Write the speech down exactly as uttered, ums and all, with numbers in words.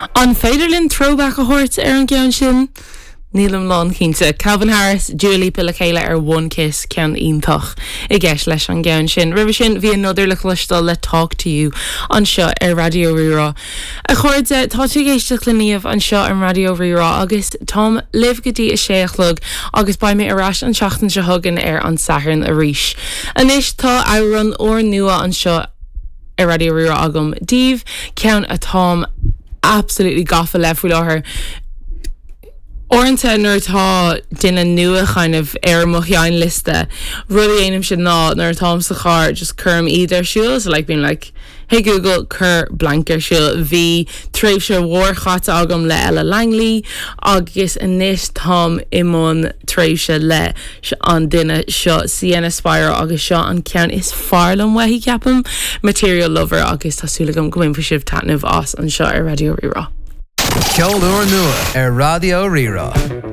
An féidirlinn throwback a hort ar an ceann sin. Nílam lán cínte. Calvin Harris, Dua Lipa le chéile ar One Kiss ceann iontach i gceist leis an ceann sin. Ribh sin bhí another le chluistal le Talk to You an seo ar Radio Rirá. A chuirde tá tú géisteach le níomh an seo an Radio Rirá agus Tom liv gotí a séachlog agus ba mé arás an seachtain se thugan ar an sathran a ríis. Anis tá áran ó nua an seo ar Radio Rirá agam. Díomh ceann a Tom absolutely gafa le fú láthair. Orinthe nuair tá duine nua kind of ar mochiain liste rudí éanam sin ná nuair tám sa char just curm idir siúil, so like being like hey Google cur blanker siúil bhí tréimh se mhór chatte agam le Ella Langley agus inis tám imón tréimh se le an duine seo Sienna Spire agus seo an ceann is fearlam wehí ceapam Material Lover agus tásúlagam gomin fa sibh tanmh as an seo ar Radio Rirá. Ceol uair nua ar Radio Rirá.